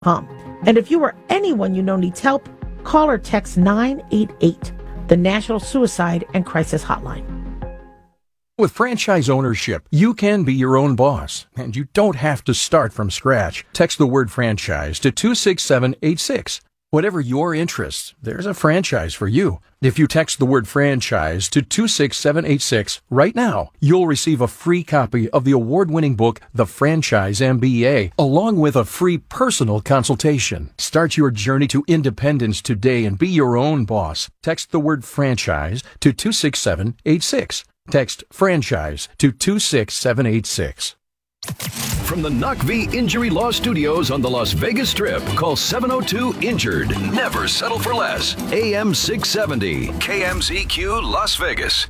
And if you or anyone you know needs help, call or text 988, the National Suicide and Crisis Hotline. With franchise ownership, you can be your own boss, and you don't have to start from scratch. Text the word franchise to 26786. Whatever your interests, there's a franchise for you. If you text the word franchise to 26786 right now, you'll receive a free copy of the award-winning book, The Franchise MBA, along with a free personal consultation. Start your journey to independence today and be your own boss. Text the word franchise to 26786. Text franchise to 26786. From the NUCV Injury Law Studios on the Las Vegas Strip, call 702-INJURED. Never settle for less. AM 670, KMZQ Las Vegas.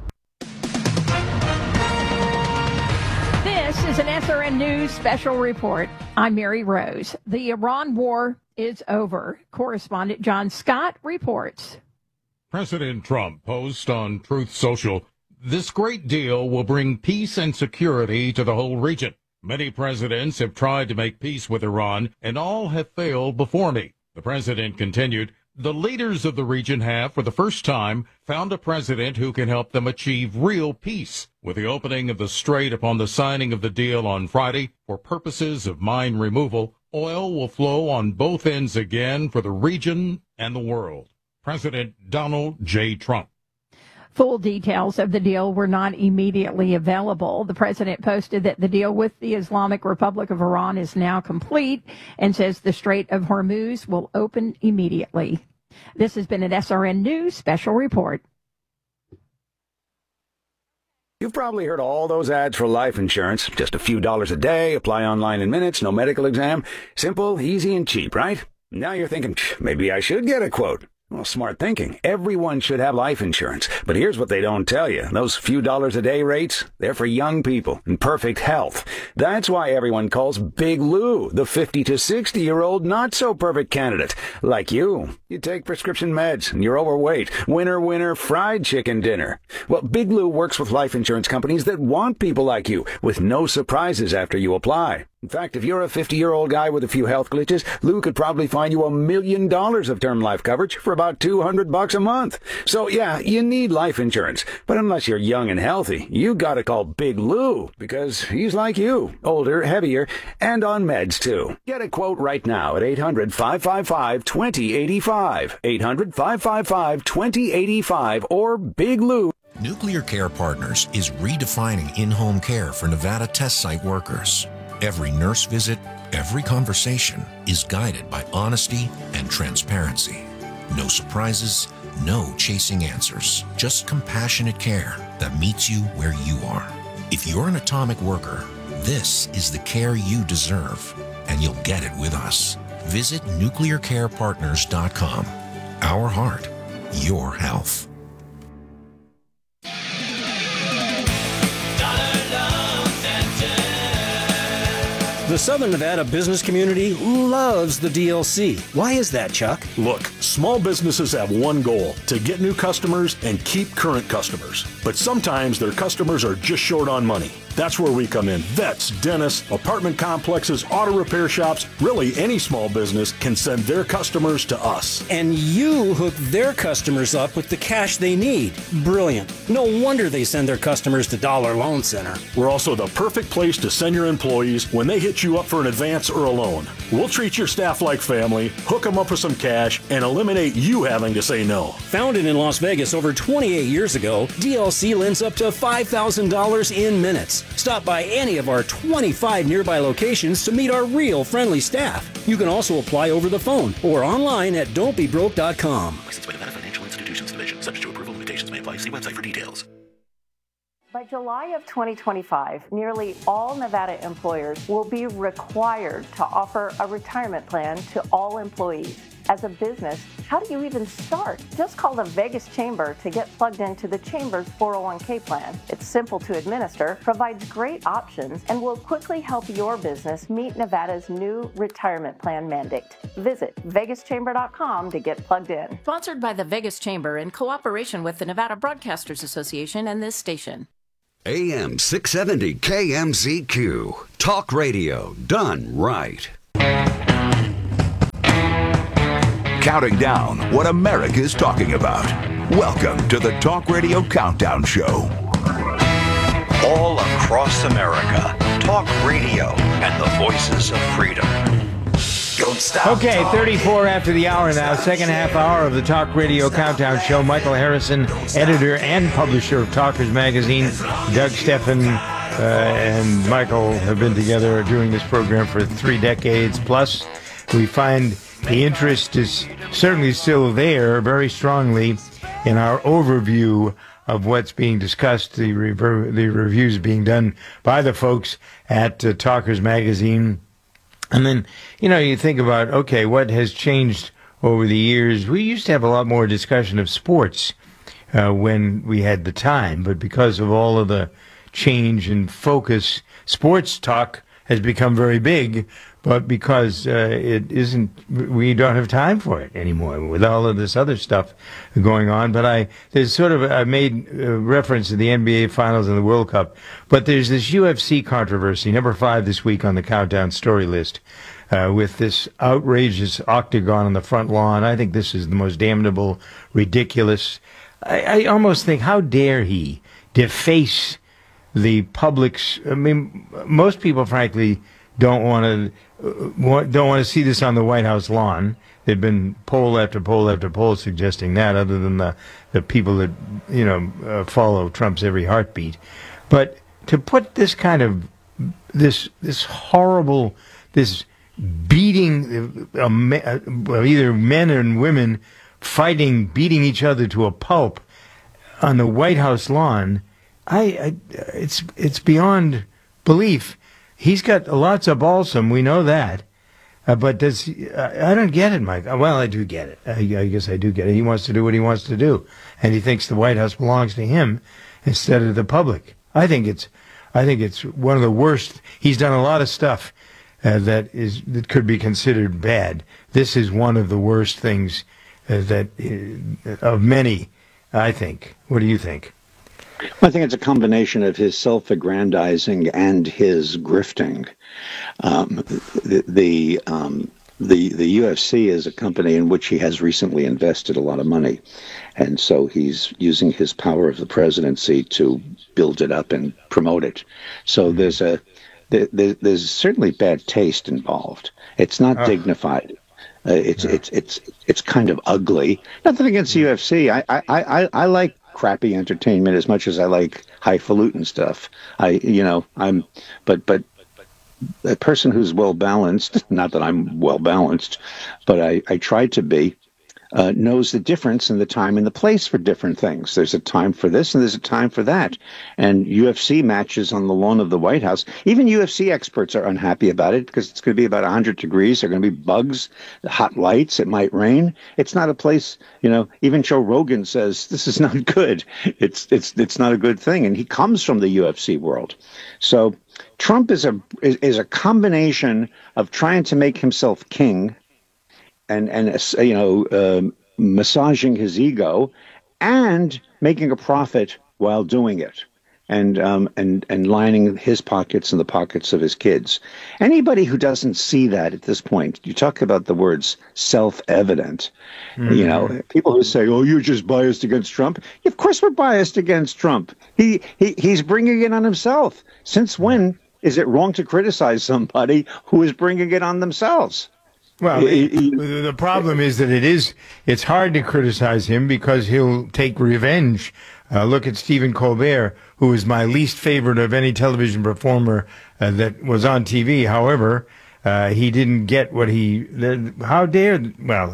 This is an SRN News special report. I'm Mary Rose. The Iran war is over. Correspondent John Scott reports. President Trump posts on Truth Social, "This great deal will bring peace and security to the whole region. Many presidents have tried to make peace with Iran, and all have failed before me." The president continued, "The leaders of the region have, for the first time, found a president who can help them achieve real peace. With the opening of the strait upon the signing of the deal on Friday, for purposes of mine removal, oil will flow on both ends again for the region and the world." President Donald J. Trump. Full details of the deal were not immediately available. The president posted that the deal with the Islamic Republic of Iran is now complete and says the Strait of Hormuz will open immediately. This has been an SRN News special report. You've probably heard all those ads for life insurance. Just a few dollars a day, apply online in minutes, no medical exam. Simple, easy, and cheap, right? Now you're thinking, maybe I should get a quote. Well, smart thinking. Everyone should have life insurance. But here's what they don't tell you. Those few dollars a day rates, they're for young people in perfect health. That's why everyone calls Big Lou the 50 to 60-year-old not-so-perfect candidate. Like you. You take prescription meds and you're overweight. Winner, fried chicken dinner. Well, Big Lou works with life insurance companies that want people like you, with no surprises after you apply. In fact, if you're a 50-year-old guy with a few health glitches, Lou could probably find you $1 million of term life coverage for about $200 a month. So yeah, you need life insurance. But unless you're young and healthy, you gotta call Big Lou, because he's like you, older, heavier, and on meds too. Get a quote right now at 800-555-2085. 800-555-2085 or Big Lou. Nuclear Care Partners is redefining in-home care for Nevada test site workers. Every nurse visit, every conversation is guided by honesty and transparency. No surprises, no chasing answers, just compassionate care that meets you where you are. If you're an atomic worker, this is the care you deserve, and you'll get it with us. Visit nuclearcarepartners.com. Our heart, your health. The Southern Nevada business community loves the DLC. Why is that, Chuck? Look, small businesses have one goal: to get new customers and keep current customers. But sometimes their customers are just short on money. That's where we come in. Vets, dentists, apartment complexes, auto repair shops, really any small business can send their customers to us. And you hook their customers up with the cash they need. Brilliant. No wonder they send their customers to Dollar Loan Center. We're also the perfect place to send your employees when they hit you up for an advance or a loan. We'll treat your staff like family, hook them up with some cash, and eliminate you having to say no. Founded in Las Vegas over 28 years ago, DLC lends up to $5,000 in minutes. Stop by any of our 25 nearby locations to meet our real friendly staff. You can also apply over the phone or online at don'tbebroke.com. Licensed by Nevada Financial Institutions Division. Subject to approval, limitations may apply. See website for details. By July of 2025, nearly all Nevada employers will be required to offer a retirement plan to all employees. As a business, how do you even start? Just call the Vegas Chamber to get plugged into the Chamber's 401k plan. It's simple to administer, provides great options, and will quickly help your business meet Nevada's new retirement plan mandate. Visit vegaschamber.com to get plugged in. Sponsored by the Vegas Chamber in cooperation with the Nevada Broadcasters Association and this station. AM 670 KMZQ. Talk radio done right. counting down what America's talking about. Welcome to the Talk Radio Countdown Show. All across America, talk radio and the voices of freedom. Okay, 34 after the hour now, second half hour of the Talk Radio Countdown Show. Michael Harrison, editor and publisher of Talkers Magazine. Doug Steffen and Michael have been together doing this program for 3 decades plus. We find the interest is certainly still there very strongly in our overview of what's being discussed, the reviews being done by the folks at Talkers Magazine. And then, you think about, okay, what has changed over the years? We used to have a lot more discussion of sports when we had the time, but because of all of the change in focus, sports talk has become very big, but because we don't have time for it anymore with all of this other stuff going on. But I made reference to the NBA Finals and the World Cup, but there's this UFC controversy, number 5 this week on the Countdown story list, with this outrageous octagon on the front lawn. I think this is the most damnable, ridiculous. I almost think, how dare he deface the public's? I mean, most people, frankly, don't want to see this on the White House lawn. There've been poll after poll after poll suggesting that, other than the people that follow Trump's every heartbeat. But to put this kind of this horrible, this beating either men and women fighting, beating each other to a pulp on the White House lawn, it's beyond belief. He's got lots of balsam, we know that. But I don't get it, Mike. Well, I do get it. I guess I do get it. He wants to do what he wants to do, and he thinks the White House belongs to him instead of the public. I think it's one of the worst. He's done a lot of stuff that could be considered bad. This is one of the worst things of many, I think. What do you think? I think it's a combination of his self-aggrandizing and his grifting. The UFC is a company in which he has recently invested a lot of money, and so he's using his power of the presidency to build it up and promote it. So there's certainly bad taste involved. It's not dignified. It's kind of ugly. Nothing against the UFC. I like crappy entertainment as much as I like highfalutin stuff. But a person who's well balanced, not that I'm well balanced, but I try to be, knows the difference in the time and the place for different things. There's a time for this and there's a time for that. And UFC matches on the lawn of the White House, even UFC experts are unhappy about it because it's going to be about 100 degrees. There are going to be bugs, hot lights. It might rain. It's not a place, even Joe Rogan says this is not good. It's not a good thing. And he comes from the UFC world. So Trump is a combination of trying to make himself king and massaging his ego and making a profit while doing it, and lining his pockets and the pockets of his kids. Anybody who doesn't see that at this point, you talk about the words self-evident. Mm-hmm. People who say, "Oh, you're just biased against Trump." Of course, we're biased against Trump. He's bringing it on himself. Since when is it wrong to criticize somebody who is bringing it on themselves? Well, the problem is that it's hard to criticize him because he'll take revenge. Look at Stephen Colbert, who is my least favorite of any television performer that was on TV. However, he didn't get what how dare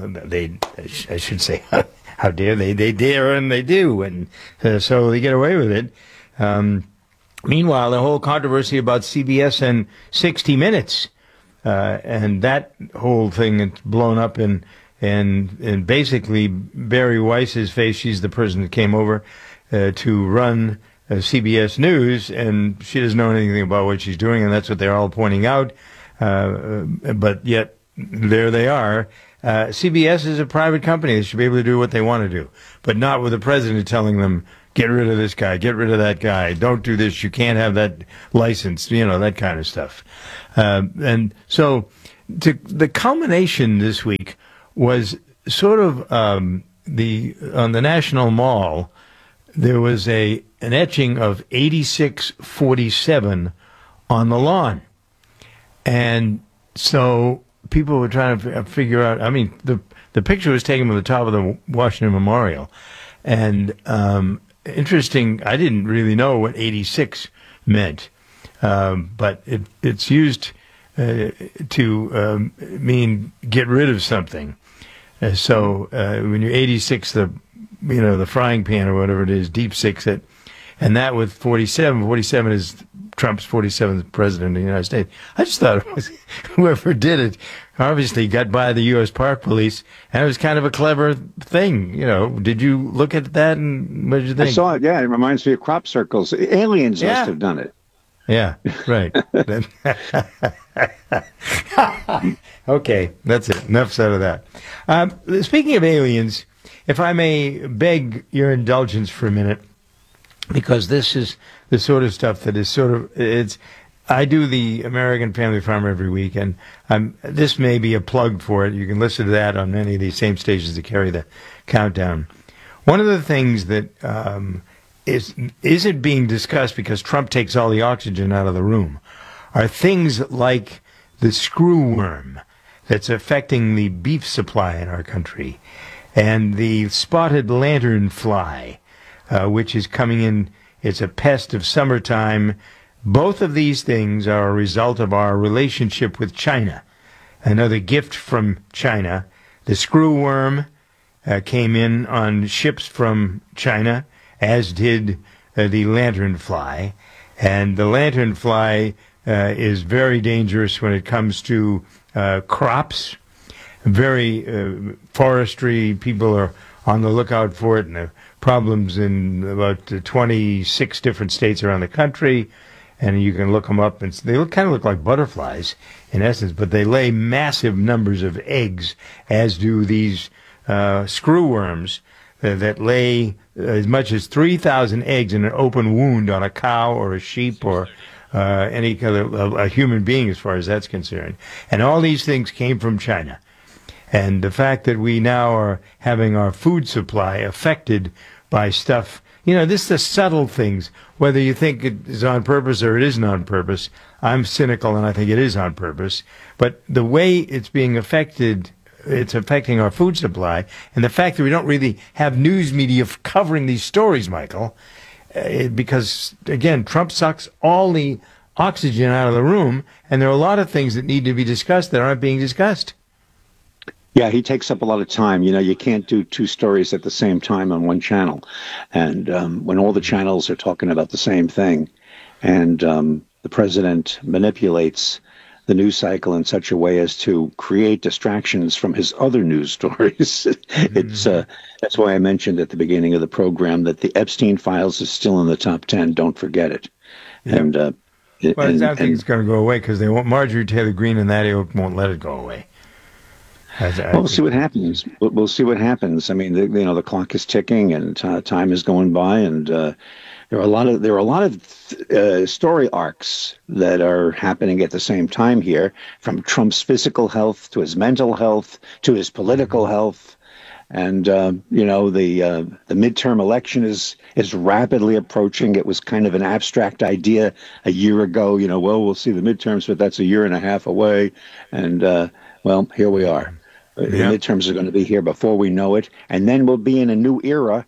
they dare and they do. And so they get away with it. Meanwhile, the whole controversy about CBS and 60 Minutes, and that whole thing is blown up and basically Barry Weiss's face. She's the person that came over to run CBS News, and she doesn't know anything about what she's doing, and that's what they're all pointing out. But yet, there they are. CBS is a private company. They should be able to do what they want to do, but not with the president telling them, get rid of this guy, get rid of that guy, don't do this, you can't have that license, that kind of stuff. And so the culmination this week was sort of on the National Mall, there was an etching of 8647 on the lawn. And so people were trying to figure out, I mean, the picture was taken from the top of the Washington Memorial. And interesting, I didn't really know what 86 meant, but it's used to mean get rid of something. So when you're 86, the frying pan or whatever it is, deep six it, and that with 47 is Trump's 47th president of the United States. I just thought it was whoever did it obviously got by the U.S. Park Police, and it was kind of a clever thing. Did you look at that and what did you think? I saw it. Yeah, it reminds me of crop circles. Aliens must have done it. Yeah, right. Okay, that's it. Enough said of that. Speaking of aliens, if I may beg your indulgence for a minute, because this is the sort of stuff that is I do the American Family Farm every week, and this may be a plug for it. You can listen to that on any of these same stations that carry the countdown. One of the things that isn't being discussed because Trump takes all the oxygen out of the room are things like the screwworm that's affecting the beef supply in our country, and the spotted lanternfly, which is coming in. It's a pest of summertime. Both of these things are a result of our relationship with China. Another gift from China. The screwworm came in on ships from China, as did the lanternfly. And the lanternfly is very dangerous when it comes to crops. Very forestry people are on the lookout for it, and the problems in about 26 different states around the country. And you can look them up, and they kind of look like butterflies in essence, but they lay massive numbers of eggs, as do these screwworms that lay as much as 3,000 eggs in an open wound on a cow or a sheep or any kind of a human being, as far as that's concerned. And all these things came from China. And the fact that we now are having our food supply affected by stuff, this is the subtle things, whether you think it is on purpose or it isn't on purpose. I'm cynical, and I think it is on purpose. But the way it's being affected, it's affecting our food supply, and the fact that we don't really have news media covering these stories, Michael, because, again, Trump sucks all the oxygen out of the room, and there are a lot of things that need to be discussed that aren't being discussed. Yeah, he takes up a lot of time. You can't do two stories at the same time on one channel. And when all the channels are talking about the same thing, and the president manipulates the news cycle in such a way as to create distractions from his other news stories. That's why I mentioned at the beginning of the program that the Epstein files is still in the top 10. Don't forget it. Yep. And I don't think it's going to go away because Marjorie Taylor Greene and that ilk won't let it go away. We'll see what happens. We'll see what happens. I mean, the clock is ticking, and time is going by, and there are a lot of story arcs that are happening at the same time here, from Trump's physical health to his mental health to his political health, and the midterm election is rapidly approaching. It was kind of an abstract idea a year ago. We'll see the midterms, but that's a year and a half away, and here we are. The midterms are going to be here before we know it, and then we'll be in a new era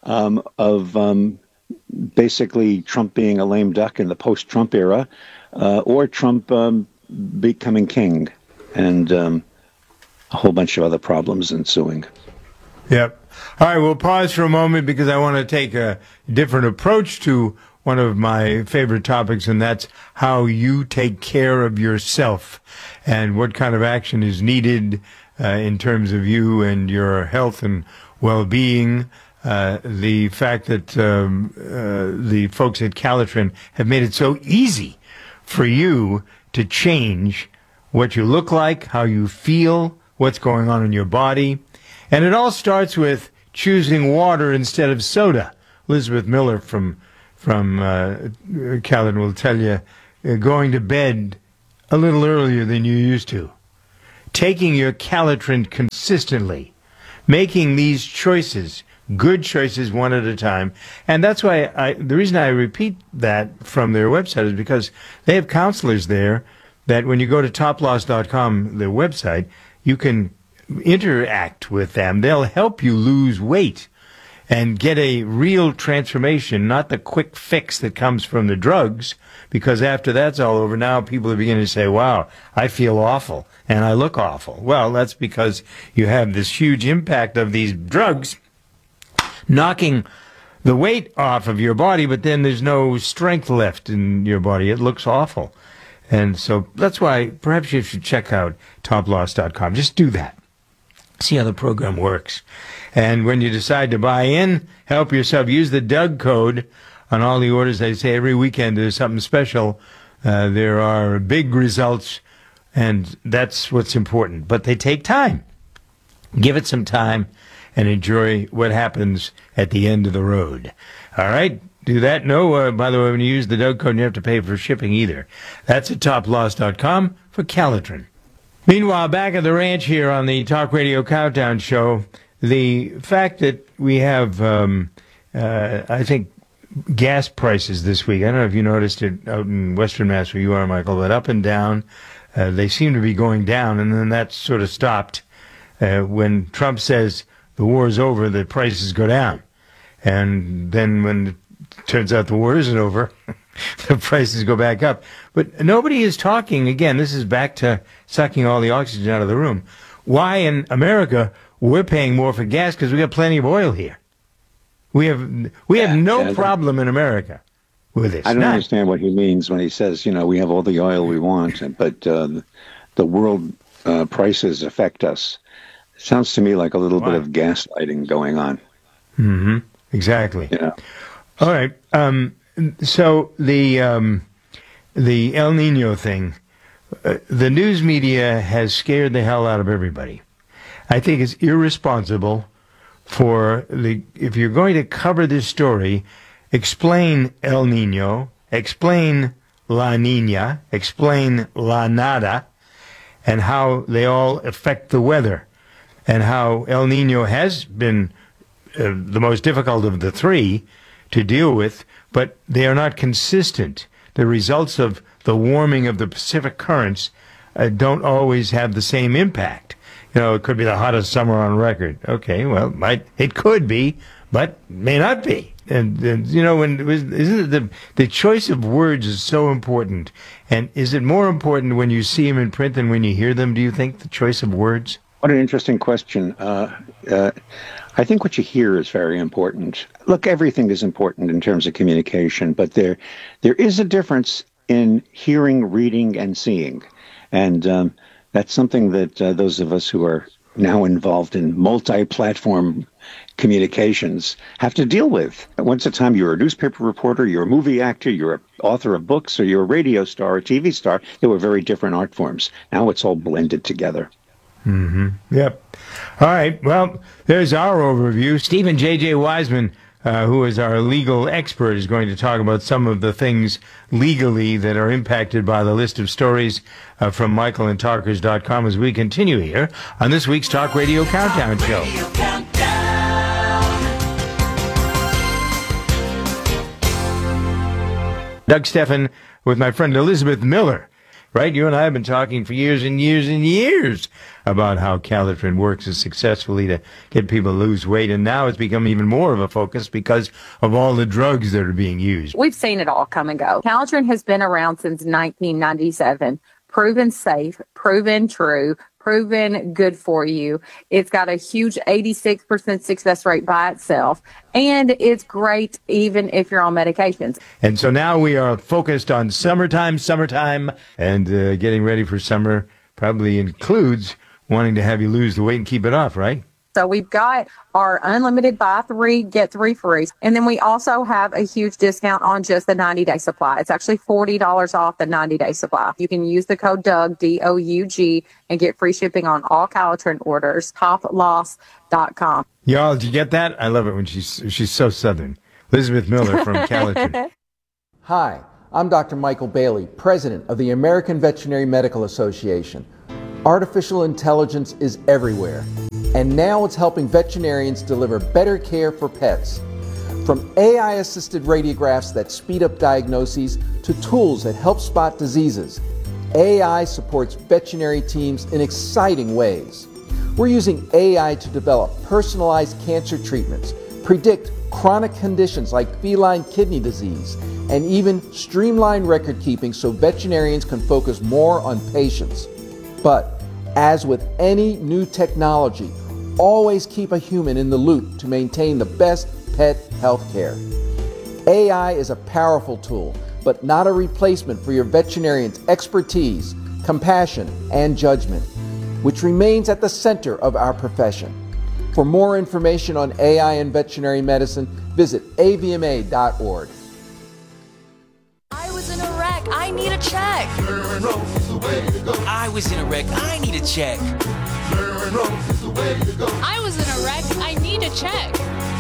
of basically Trump being a lame duck in the post-Trump era, or Trump becoming king, and a whole bunch of other problems ensuing. Yep. All right, we'll pause for a moment because I want to take a different approach to one of my favorite topics, and that's how you take care of yourself and what kind of action is needed in terms of you and your health and well-being. The fact that the folks at Calitrin have made it so easy for you to change what you look like, how you feel, what's going on in your body. And it all starts with choosing water instead of soda. Elizabeth Miller from Calitrin will tell you, going to bed a little earlier than you used to. Taking your Calitrin consistently making these choices, good choices one at a time. And that's why the reason I repeat that from their website is because they have counselors there that when you go to toploss.com, their website, you can interact with them. They'll help you lose weight and get a real transformation, not the quick fix that comes from the drugs, because after that's all over, now people are beginning to say, wow, I feel awful and I look awful. Well, that's because you have this huge impact of these drugs knocking the weight off of your body, but then there's no strength left in your body. It looks awful. And so that's why perhaps you should check out toploss.com. Just do that. See how the program works. And when you decide to buy in, help yourself. Use the Doug code on all the orders. They say every weekend there's something special. There are big results, and that's what's important. But they take time. Give it some time and enjoy what happens at the end of the road. All right? Do that. No, by the way, when you use the Doug code, you have to pay for shipping either. That's at toploss.com for Calitrin. Meanwhile, back at the ranch here on the Talk Radio Countdown Show, the fact that we have, I think, gas prices this week, I don't know if you noticed it out in Western Mass where you are, Michael, but up and down, they seem to be going down, and then that sort of stopped. When Trump says the war is over, the prices go down. And then when it turns out the war isn't over, the prices go back up. But nobody is talking, again, this is back to sucking all the oxygen out of the room. Why in America we're paying more for gas? Because we got plenty of oil here. We have no problem in America with this. I don't understand what he means when he says, we have all the oil we want, but the world prices affect us. It sounds to me like a little bit of gaslighting going on. Mm-hmm. Exactly. Yeah. All right. So the El Nino thing, the news media has scared the hell out of everybody. I think it's irresponsible if you're going to cover this story, explain El Nino, explain La Nina, explain La Nada, and how they all affect the weather, and how El Nino has been the most difficult of the three to deal with, but they are not consistent. The results of the warming of the Pacific currents don't always have the same impact. It could be the hottest summer on record. Okay, well, it could be, but may not be. And isn't it the choice of words is so important? And is it more important when you see them in print than when you hear them, do you think, the choice of words? What an interesting question. I think what you hear is very important. Look, everything is important in terms of communication, but there is a difference in hearing, reading, and seeing. And that's something that those of us who are now involved in multi-platform communications have to deal with. Once a time, you're a newspaper reporter, you're a movie actor, you're an author of books, or you're a radio star, a TV star. They were very different art forms. Now it's all blended together. Mm-hmm. Yep. All right. Well, there's our overview. Stephen J.J. Wiseman, who is our legal expert, is going to talk about some of the things legally that are impacted by the list of stories from Michael and Talkers.com as we continue here on this week's Talk Radio Countdown Show. Doug Stephan with my friend Elizabeth Miller. Right? You and I have been talking for years and years and years about how Calitrin works successfully to get people to lose weight, and now it's become even more of a focus because of all the drugs that are being used. We've seen it all come and go. Calitrin has been around since 1997, proven safe, proven true, proven good for you. It's got a huge 86% success rate by itself, and it's great even if you're on medications. And so now we are focused on summertime, and getting ready for summer probably includes wanting to have you lose the weight and keep it off, right? So we've got our unlimited buy 3, get 3 free. And then we also have a huge discount on just the 90-day supply. It's actually $40 off the 90-day supply. You can use the code DOUG, D-O-U-G, and get free shipping on all Calitrin orders, toploss.com. Y'all, did you get that? I love it when she's so Southern. Elizabeth Miller from Calitrin. Hi, I'm Dr. Michael Bailey, President of the American Veterinary Medical Association. Artificial intelligence is everywhere. And now it's helping veterinarians deliver better care for pets. From AI-assisted radiographs that speed up diagnoses to tools that help spot diseases, AI supports veterinary teams in exciting ways. We're using AI to develop personalized cancer treatments, predict chronic conditions like feline kidney disease, and even streamline record keeping so veterinarians can focus more on patients. But as with any new technology, always keep a human in the loop to maintain the best pet health care. AI is a powerful tool, but not a replacement for your veterinarian's expertise, compassion, and judgment, which remains at the center of our profession. For more information on AI in veterinary medicine, visit avma.org. I was in a wreck. I need a check. I was in a wreck. I need a check. I was in a wreck. I need a check.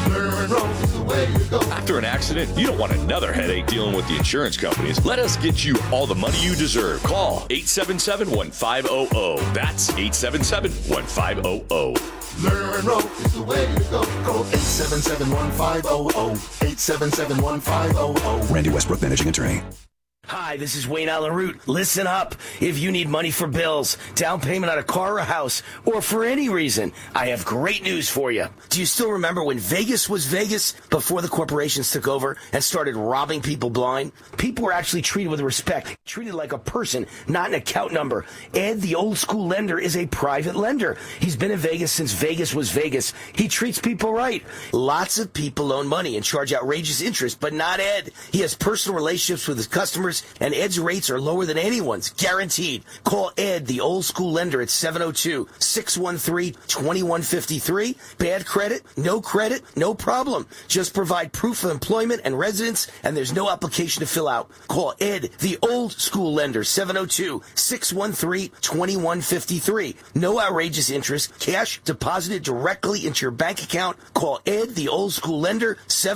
After an accident, you don't want another headache dealing with the insurance companies. Let us get you all the money you deserve. Call 877-1500. That's 877-1500. Learn Row is the way to go. Call 877-1500. 877-1500. Randy Westbrook, managing attorney. Hi, this is Wayne Allen Root. Listen up. If you need money for bills, down payment on a car or house, or for any reason, I have great news for you. Do you still remember when Vegas was Vegas before the corporations took over and started robbing people blind? People were actually treated with respect, treated like a person, not an account number. Ed, the old school lender, is a private lender. He's been in Vegas since Vegas was Vegas. He treats people right. Lots of people loan money and charge outrageous interest, but not Ed. He has personal relationships with his customers, and Ed's rates are lower than anyone's, guaranteed. Call Ed, the old school lender, at 702-613-2153. Bad credit, no problem. Just provide proof of employment and residence, and there's no application to fill out. Call Ed, the old school lender, 702-613-2153. No outrageous interest, cash deposited directly into your bank account. Call Ed, the old school lender,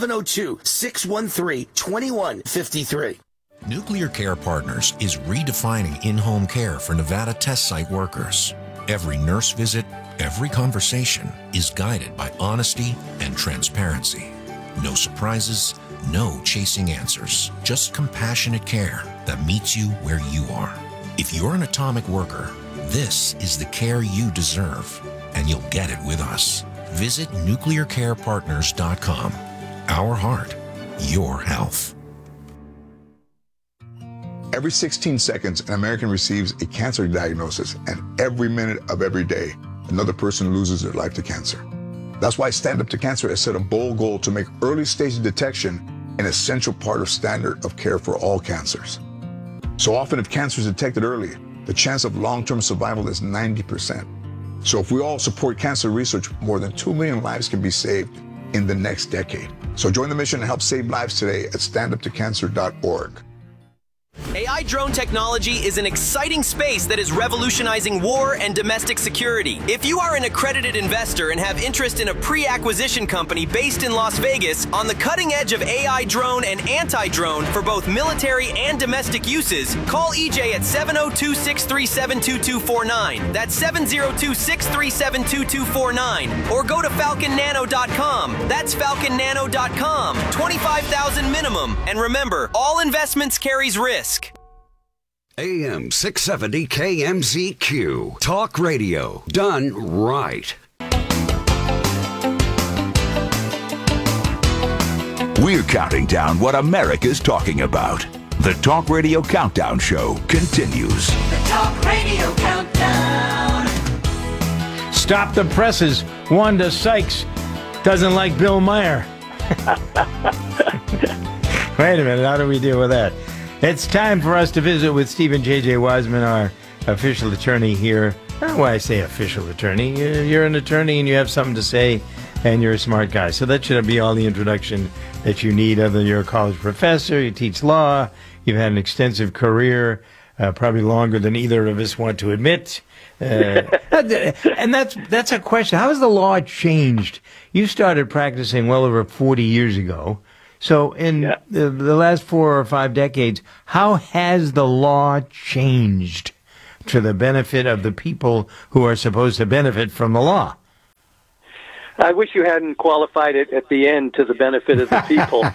702-613-2153. Nuclear Care Partners is redefining in-home care for Nevada test site workers. Every nurse visit, every conversation is guided by honesty and transparency. No surprises, no chasing answers, just compassionate care that meets you where you are. If you're an atomic worker, this is the care you deserve, and you'll get it with us. Visit nuclearcarepartners.com. Our heart, your health. Every 16 seconds, an American receives a cancer diagnosis, and every minute of every day, another person loses their life to cancer. That's why Stand Up to Cancer has set a bold goal to make early stage detection an essential part of standard of care for all cancers. So often, if cancer is detected early, the chance of long-term survival is 90%. So if we all support cancer research, more than 2 million lives can be saved in the next decade. So join the mission and help save lives today at standuptocancer.org. AI drone technology is an exciting space that is revolutionizing war and domestic security. If you are an accredited investor and have interest in a pre-acquisition company based in Las Vegas on the cutting edge of AI drone and anti-drone for both military and domestic uses, call EJ at 702-637-2249. That's 702-637-2249. Or go to falconnano.com. That's falconnano.com. $25,000 minimum. And remember, all investments carries risk. AM 670 KMZQ. Talk radio done right. We're counting down what America's talking about. The Talk Radio Countdown Show continues. The Talk Radio Countdown. Stop the presses. Wanda Sykes doesn't like Bill Maher. Wait a minute. How do we deal with that? It's time for us to visit with Stephen J.J. Wiseman, our official attorney here. Why I say official attorney? You're an attorney and you have something to say, and you're a smart guy. So that should be all the introduction that you need. Other than you're a college professor, you teach law, you've had an extensive career, probably longer than either of us want to admit. And that's a question. How has the law changed? You started practicing well over 40 years ago. So in the last 4 or 5 decades, how has the law changed to the benefit of the people who are supposed to benefit from the law? I wish you hadn't qualified it at the end to the benefit of the people.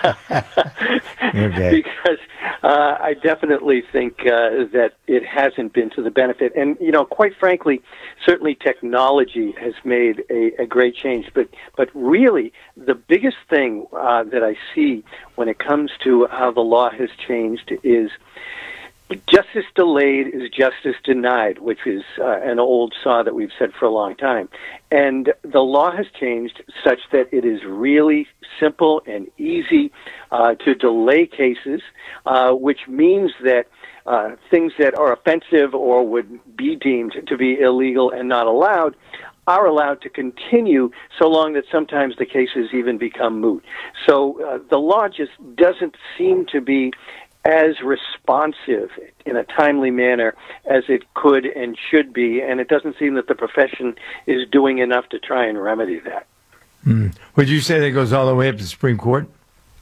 Okay. Because I definitely think that it hasn't been to the benefit. And, quite frankly, certainly technology has made a great change. But really, the biggest thing that I see when it comes to how the law has changed is justice delayed is justice denied, which is an old saw that we've said for a long time. And the law has changed such that it is really simple and easy to delay cases, which means that things that are offensive or would be deemed to be illegal and not allowed are allowed to continue so long that sometimes the cases even become moot. So the law just doesn't seem to be as responsive in a timely manner as it could and should be, and it doesn't seem that the profession is doing enough to try and remedy that. Would you say that goes all the way up to the Supreme Court?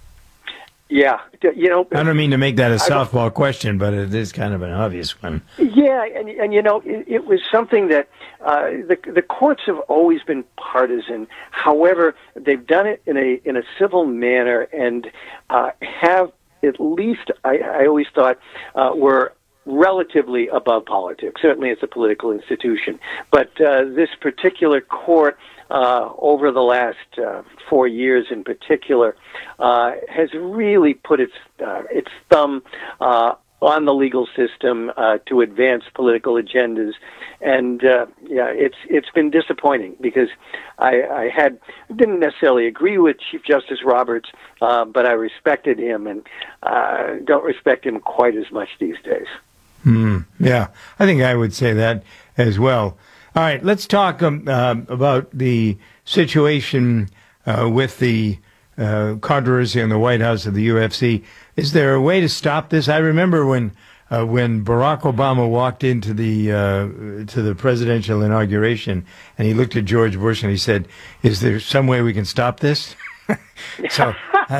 Yeah. I don't mean to make that a softball question, but it is kind of an obvious one. Yeah, and it was something that the courts have always been partisan. However, they've done it in a civil manner and have, at least I always thought, were relatively above politics. Certainly it's a political institution. But this particular court, over the last 4 years in particular, has really put its thumb on the legal system to advance political agendas. And it's been disappointing because I didn't necessarily agree with Chief Justice Roberts, but I respected him and don't respect him quite as much these days. Yeah, I think I would say that as well. All right, let's talk about the situation with the controversy in the White House of the UFC. Is there a way to stop this? I remember when Barack Obama walked into the presidential inauguration, and he looked at George Bush and he said, "Is there some way we can stop this?" So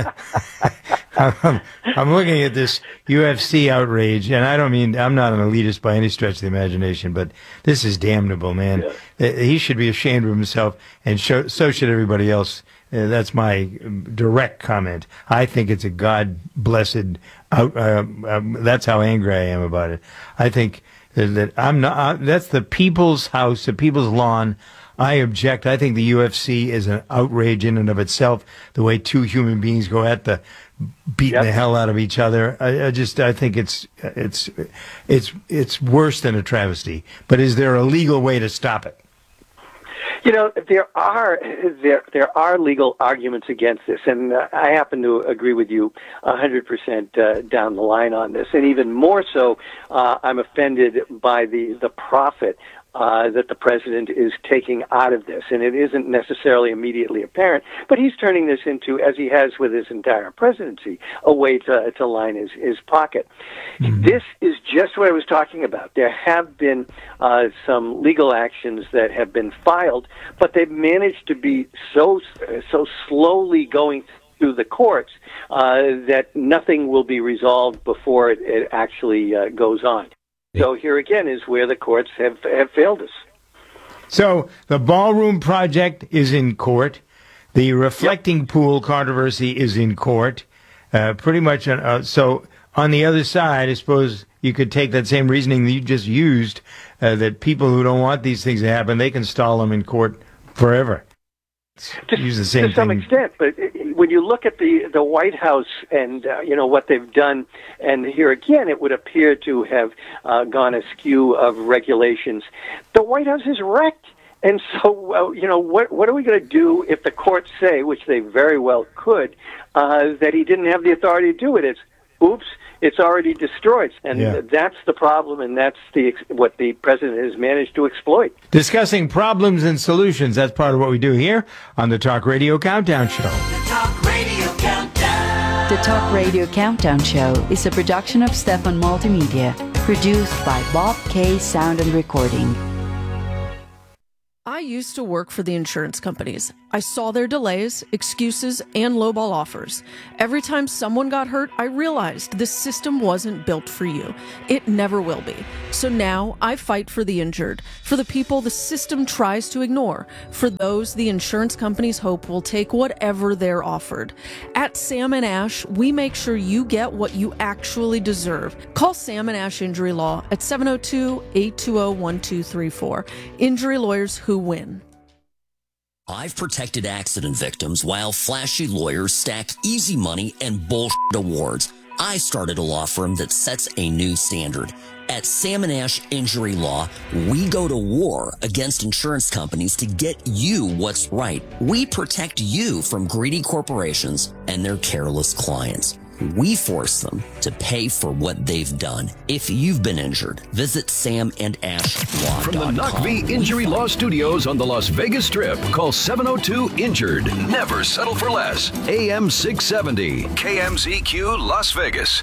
I'm looking at this UFC outrage, and I'm not an elitist by any stretch of the imagination, but this is damnable, man. Yeah. He should be ashamed of himself, and so should everybody else. That's my direct comment. I think it's a God-blessed that's how angry I am about it. I think that that's the people's house, the people's lawn. I object. I think the UFC is an outrage in and of itself, the way two human beings go at the beating the hell out of each other. I think it's worse than a travesty. But is there a legal way to stop it? There are legal arguments against this, and I happen to agree with you 100% down the line on this. And even more so, I'm offended by the profit that the president is taking out of this. And it isn't necessarily immediately apparent, but he's turning this into, as he has with his entire presidency, a way to line his pocket. Mm-hmm. This is just what I was talking about. There have been some legal actions that have been filed, but they've managed to be so slowly going through the courts that nothing will be resolved before it actually goes on. So here again is where the courts have failed us. So the Ballroom Project is in court. The reflecting pool controversy is in court. Pretty much. So on the other side, I suppose you could take that same reasoning that you just used, that people who don't want these things to happen, they can stall them in court forever. Use the same to some thing. extent, but when you look at the White House and what they've done, and here again it would appear to have gone askew of regulations. The White House is wrecked, and so what are we going to do if the courts say, which they very well could, that he didn't have the authority to do it? It's oops. It's already destroyed, and that's the problem, and that's what the president has managed to exploit. Discussing problems and solutions, that's part of what we do here on the Talk Radio Countdown Show. The Talk Radio Countdown. The Talk Radio Countdown Show is a production of Stefan Multimedia, produced by Bob K. Sound and Recording. I used to work for the insurance companies. I saw their delays, excuses, and lowball offers. Every time someone got hurt, I realized this system wasn't built for you. It never will be. So now I fight for the injured, for the people the system tries to ignore, for those the insurance companies hope will take whatever they're offered. At Sam & Ash, we make sure you get what you actually deserve. Call Sam & Ash Injury Law at 702-820-1234. Injury lawyers who win. I've protected accident victims while flashy lawyers stack easy money and bullshit awards. I started a law firm that sets a new standard. At Sam & Ash Injury Law, we go to war against insurance companies to get you what's right. We protect you from greedy corporations and their careless clients. We force them to pay for what they've done. If you've been injured, visit samandashlaw.com. From the Knock V Injury Law Studios on the Las Vegas Strip, call 702-INJURED. Never settle for less. AM 670, KMZQ Las Vegas.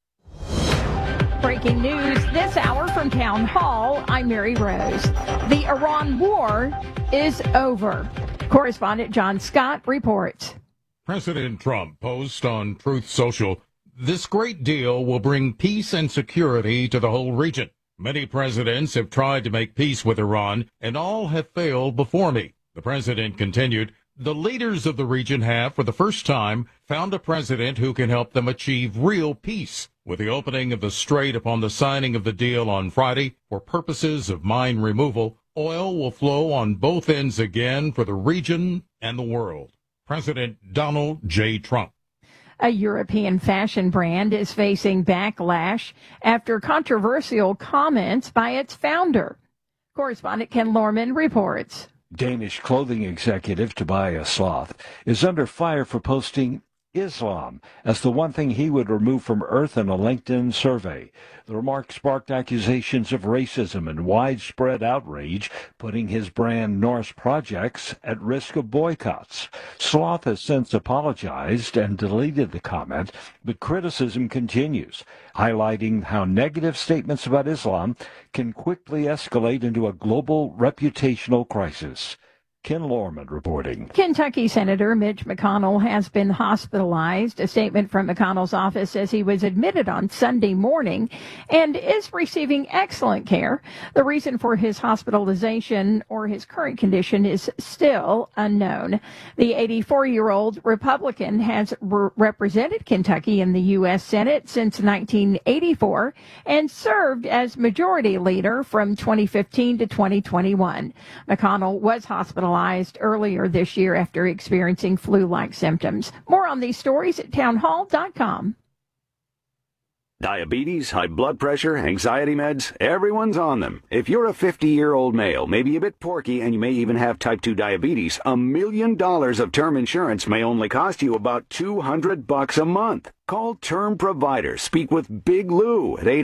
Breaking news this hour from Town Hall. I'm Mary Rose. The Iran war is over. Correspondent John Scott reports. President Trump posts on Truth Social, "This great deal will bring peace and security to the whole region. Many presidents have tried to make peace with Iran, and all have failed before me." The president continued, "The leaders of the region have, for the first time, found a president who can help them achieve real peace. With the opening of the strait upon the signing of the deal on Friday for purposes of mine removal, oil will flow on both ends again for the region and the world." President Donald J. Trump. A European fashion brand is facing backlash after controversial comments by its founder. Correspondent Ken Lorman reports. Danish clothing executive Tobias Sloth is under fire for posting Islam as the one thing he would remove from Earth in a LinkedIn survey. The remark sparked accusations of racism and widespread outrage, putting his brand Norse Projects at risk of boycotts. Sloth has since apologized and deleted the comment, but criticism continues, highlighting how negative statements about Islam can quickly escalate into a global reputational crisis. Ken Lorman reporting. Kentucky Senator Mitch McConnell has been hospitalized. A statement from McConnell's office says he was admitted on Sunday morning and is receiving excellent care. The reason for his hospitalization or his current condition is still unknown. The 84-year-old Republican has represented Kentucky in the U.S. Senate since 1984 and served as majority leader from 2015 to 2021. McConnell was hospitalized earlier this year after experiencing flu-like symptoms. More on these stories at townhall.com. Diabetes, high blood pressure, anxiety meds, everyone's on them. If you're a 50-year-old male, maybe a bit porky, and you may even have type 2 diabetes, $1 million of term insurance may only cost you about $200 a month. Call Term Provider. Speak with Big Lou at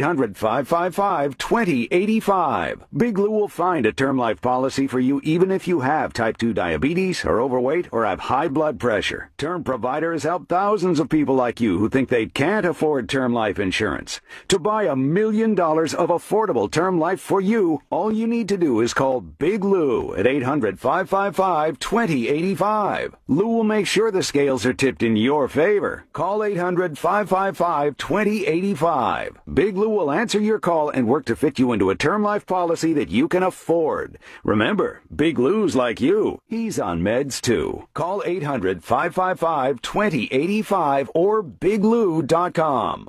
800-555-2085. Big Lou will find a term life policy for you even if you have type 2 diabetes, are overweight, or have high blood pressure. Term Provider has helped thousands of people like you who think they can't afford term life insurance. To buy $1 million of affordable term life for you, all you need to do is call Big Lou at 800-555-2085. Lou will make sure the scales are tipped in your favor. Call 800-555-2085. Big Lou will answer your call and work to fit you into a term life policy that you can afford. Remember, Big Lou's like you. He's on meds too. Call 800-555-2085 or biglou.com.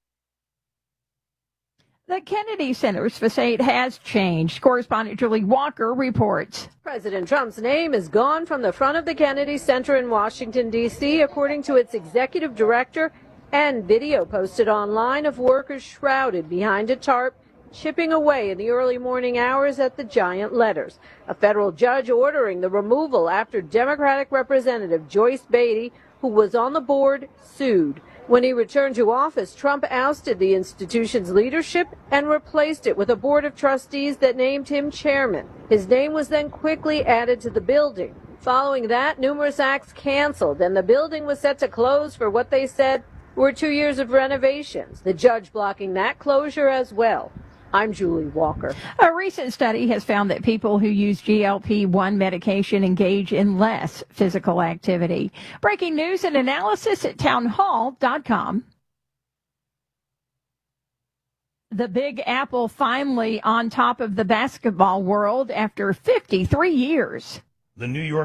The Kennedy Center's facade has changed. Correspondent Julie Walker reports. President Trump's name is gone from the front of the Kennedy Center in Washington, D.C., according to its executive director, and video posted online of workers shrouded behind a tarp, chipping away in the early morning hours at the giant letters. A federal judge ordering the removal after Democratic Representative Joyce Beatty, who was on the board, sued. When he returned to office, Trump ousted the institution's leadership and replaced it with a board of trustees that named him chairman. His name was then quickly added to the building. Following that, numerous acts canceled, and the building was set to close for what they said were 2 years of renovations, the judge blocking that closure as well. I'm Julie Walker. A recent study has found that people who use GLP-1 medication engage in less physical activity. Breaking news and analysis at townhall.com. The Big Apple finally on top of the basketball world after 53 years. The New York